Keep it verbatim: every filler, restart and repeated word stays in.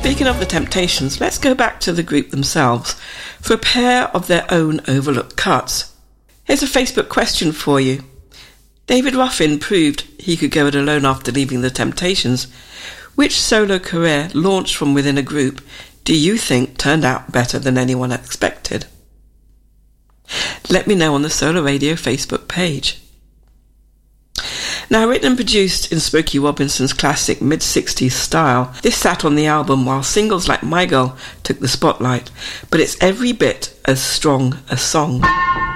Speaking of the Temptations, let's go back to the group themselves for a pair of their own overlooked cuts. Here's a Facebook question for you. David Ruffin proved he could go it alone after leaving the Temptations. Which solo career launched from within a group do you think turned out better than anyone expected? Let me know on the Solar Radio Facebook page. Now, written and produced in Smokey Robinson's classic mid-sixties style, this sat on the album while singles like My Girl took the spotlight, but it's every bit as strong a song.